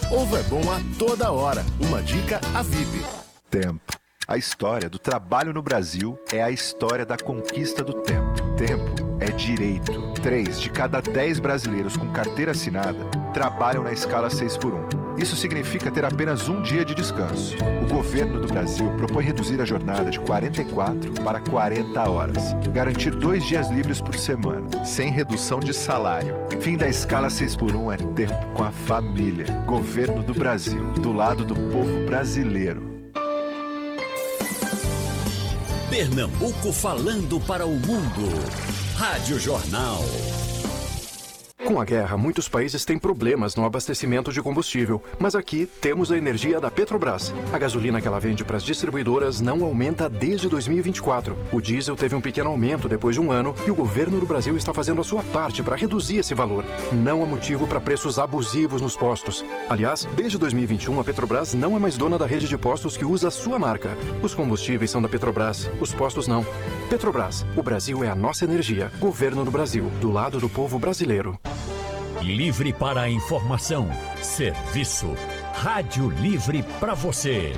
Ovo é bom a toda hora. Uma dica a VIP. Tempo. A história do trabalho no Brasil é a história da conquista do tempo. Tempo é direito. 3 de cada 10 brasileiros com carteira assinada trabalham na escala 6x1. Isso significa ter apenas um dia de descanso. O governo do Brasil propõe reduzir a jornada de 44 para 40 horas. Garantir 2 dias livres por semana, sem redução de salário. Fim da escala 6x1 é tempo com a família. Governo do Brasil, do lado do povo brasileiro. Pernambuco falando para o mundo. Rádio Jornal. Com a guerra, muitos países têm problemas no abastecimento de combustível, mas aqui temos a energia da Petrobras. A gasolina que ela vende para as distribuidoras não aumenta desde 2024. O diesel teve um pequeno aumento depois de um ano e o governo do Brasil está fazendo a sua parte para reduzir esse valor. Não há motivo para preços abusivos nos postos. Aliás, desde 2021, a Petrobras não é mais dona da rede de postos que usa a sua marca. Os combustíveis são da Petrobras, os postos não. Petrobras, o Brasil é a nossa energia. Governo do Brasil, do lado do povo brasileiro. Livre para a informação, serviço. Rádio Livre para você.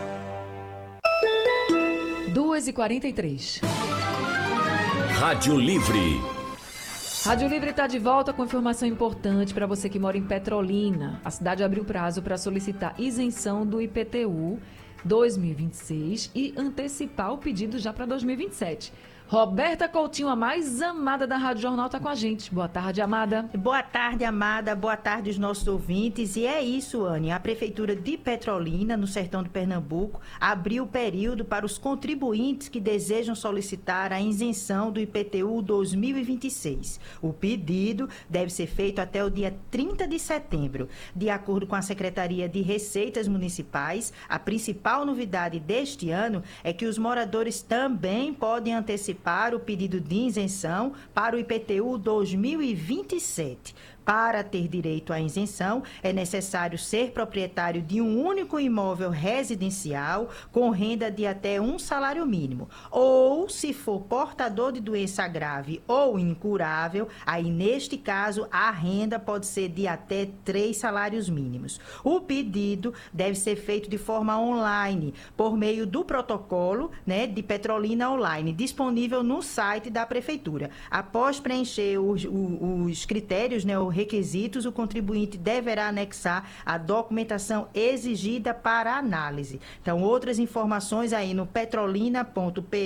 2h43. Rádio Livre. Rádio Livre está de volta com informação importante para você que mora em Petrolina. A cidade abriu prazo para solicitar isenção do IPTU 2026 e antecipar o pedido já para 2027. Roberta Coutinho, a mais amada da Rádio Jornal, está com a gente. Boa tarde, amada. Boa tarde, amada. Boa tarde, os nossos ouvintes. E é isso, Anny. A Prefeitura de Petrolina, no sertão de Pernambuco, abriu o período para os contribuintes que desejam solicitar a isenção do IPTU 2026. O pedido deve ser feito até o dia 30 de setembro. De acordo com a Secretaria de Receitas Municipais, a principal novidade deste ano é que os moradores também podem antecipar o pedido de isenção para o IPTU 2027. Para ter direito à isenção, é necessário ser proprietário de um único imóvel residencial com renda de até um salário mínimo. Ou, se for portador de doença grave ou incurável, aí, neste caso, a renda pode ser de até 3 salários mínimos. O pedido deve ser feito de forma online, por meio do protocolo, de Petrolina Online, disponível no site da Prefeitura. Após preencher os critérios, os requisitos, o contribuinte deverá anexar a documentação exigida para análise. Então, outras informações aí no petrolina.pe